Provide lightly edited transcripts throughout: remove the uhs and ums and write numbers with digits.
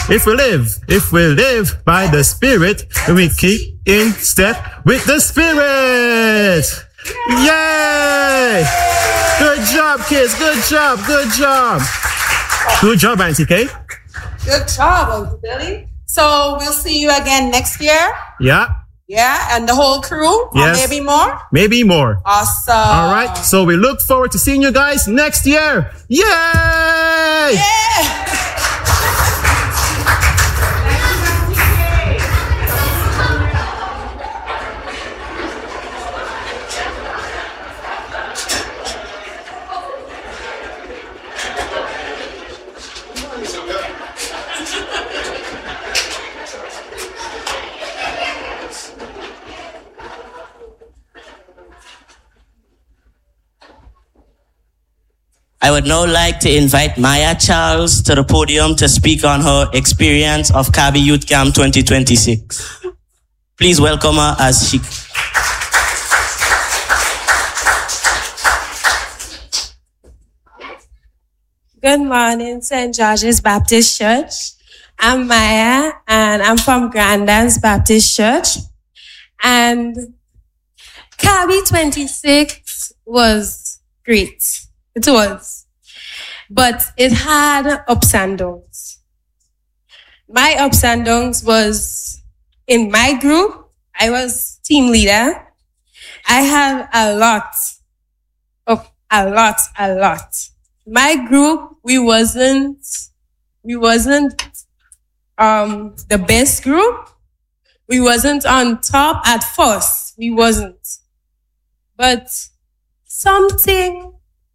If we live by the Spirit, we keep in step with the Spirit. Yay! Good job, kids. Good job. Good job, Auntie Kay. Good job, Uncle Billy. So we'll see you again next year. Yeah. Yeah, and the whole crew. Yes. Or maybe more. Maybe more. Awesome. All right. So we look forward to seeing you guys next year. Yay! Yeah! I would now like to invite Maya Charles to the podium to speak on her experience of Kabi Youth Camp 2026. Please welcome her as she... Good morning, St. George's Baptist Church. I'm Maya, and I'm from Grandans Baptist Church. And Kabi 26 was great. It was. But it had ups and downs. My ups and downs was in my group, I was team leader. I had a lot. My group, we wasn't the best group. We wasn't on top at first. We wasn't. But something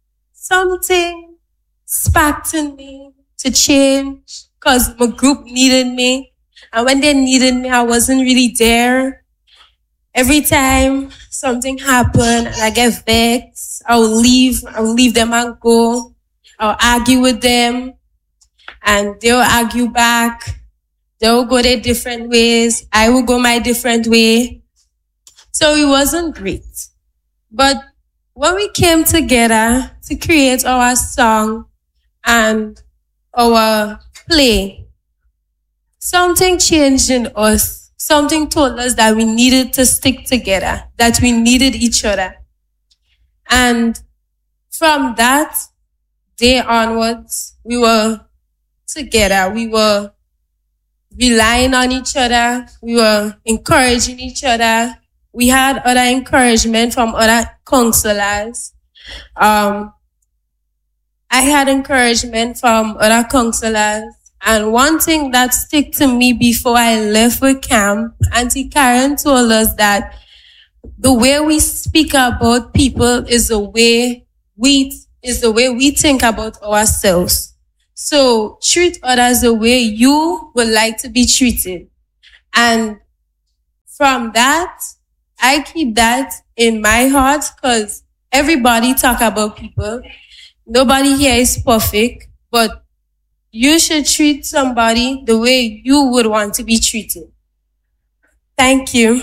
sparked in me to change because my group needed me. And when they needed me, I wasn't really there. Every time something happened and I get vexed, I'll leave them and go. I'll argue with them and they'll argue back. They'll go their different ways. I will go my different way. So it wasn't great. But when we came together to create our song and our play, something changed in us. Something told us that we needed to stick together, that we needed each other. And from that day onwards, we were together. We were relying on each other. We were encouraging each other. We had other encouragement from other counselors. I had encouragement from other counselors. And one thing that stuck to me before I left with camp, Auntie Karen told us that the way we speak about people is the way we think about ourselves. So treat others the way you would like to be treated. And from that, I keep that in my heart because everybody talk about people. Nobody here is perfect, but you should treat somebody the way you would want to be treated. Thank you.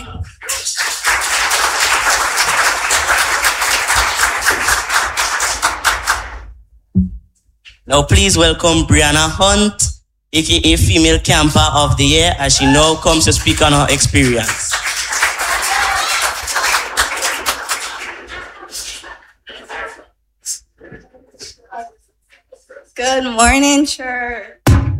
Now please welcome Brianna Hunt, aka Female Camper of the Year, as she now comes to speak on her experience. Good morning, church.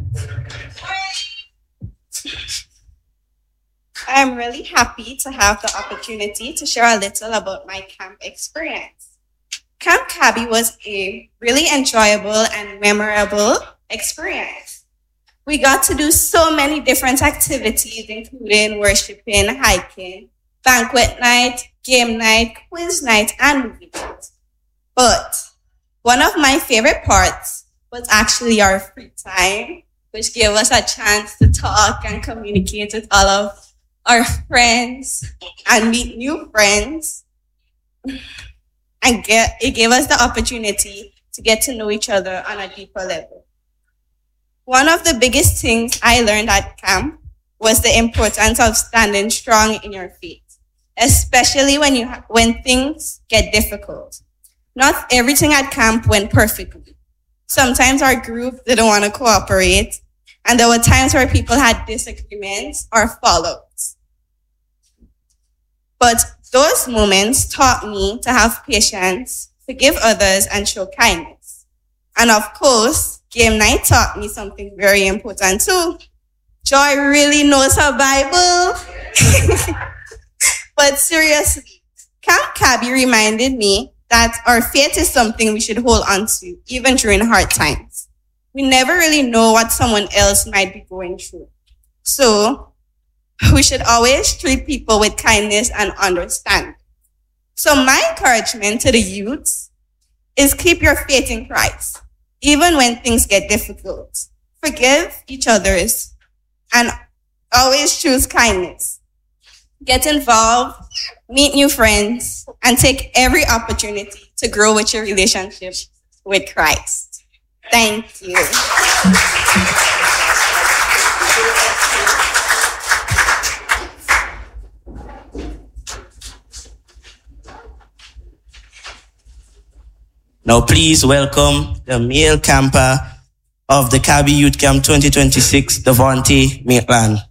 I'm really happy to have the opportunity to share a little about my camp experience. Camp Kabi was a really enjoyable and memorable experience. We got to do so many different activities, including worshiping, hiking, banquet night, game night, quiz night, and movie night. But one of my favorite parts was actually our free time, which gave us a chance to talk and communicate with all of our friends and meet new friends. And it gave us the opportunity to get to know each other on a deeper level. One of the biggest things I learned at camp was the importance of standing strong in your faith, especially when things get difficult. Not everything at camp went perfectly. Sometimes our group didn't want to cooperate, And there were times where people had disagreements or fallouts. But those moments taught me to have patience, forgive others, and show kindness. And of course, game night taught me something very important too. Joy really knows her Bible. But seriously, Camp Cabby reminded me that our faith is something we should hold on to, even during hard times. We never really know what someone else might be going through. So we should always treat people with kindness and understanding. So my encouragement to the youths is keep your faith in Christ, even when things get difficult. Forgive each others and always choose kindness. Get involved, meet new friends, and take every opportunity to grow with your relationship with Christ. Thank you. Now please welcome the male camper of the Cabby Youth Camp 2026, Devontae Maitland.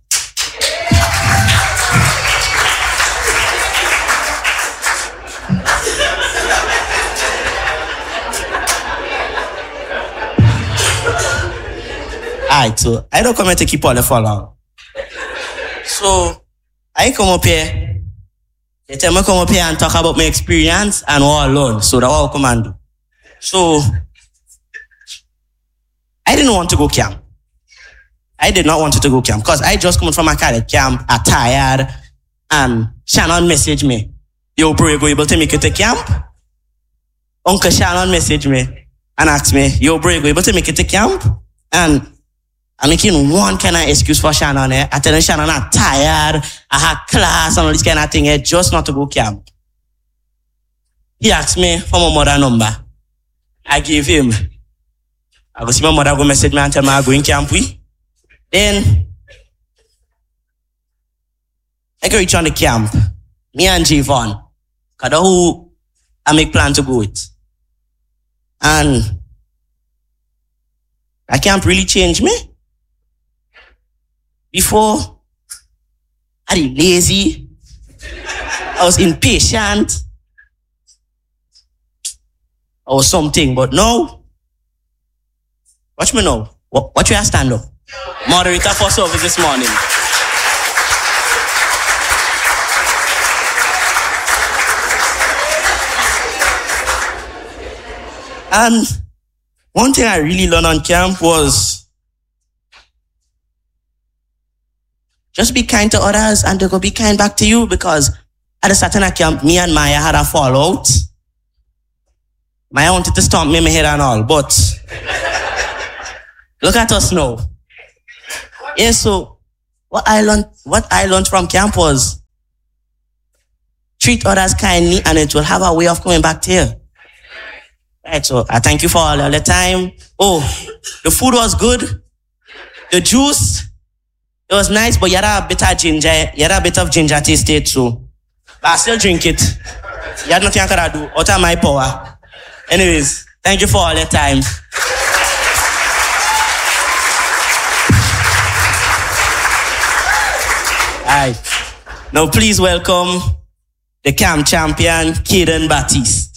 Alright, so I don't come here to keep all the for long. So I come up here. They tell me come up here and talk about my experience and what I learned. So that's what I come and do. So I didn't want to go camp. I did not want to go camp because I just come from a cadet camp, I'm tired, and Shannon messaged me. Yo, bro, you go able to make it to camp? Uncle Shannon messaged me and asked me, yo, bro, you go able to make it to camp? And I'm making one kind of excuse for Shannon. I tell him, Shannon, I'm tired. I had class and all this kind of thing. Just not to go camp. He asked me for my mother number. I gave him. I go see my mother go message me and tell me I'm going camp with. Then, I go reach on the camp. Me and Javon. Because who I make plan to go with. And that camp really changed me. Before, I was lazy. I was impatient. I was something, but now, watch me now. Watch where I stand up. Moderator for service this morning. And one thing I really learned on camp was just be kind to others and they're going to be kind back to you, because at a certain camp, me and Maya had a fallout. Maya wanted to stomp me in my head and all, but look at us now. Yeah, so what I learned from camp was treat others kindly and it will have a way of coming back to you. Right, so I thank you for all the time. Oh, the food was good. The juice, it was nice, but you had a bit of ginger. You had a bit of ginger taste to it, so. But I still drink it. You had nothing I could do out of my power. Anyways, thank you for all the time. Alright. Now please welcome the camp champion, Kaden Baptiste.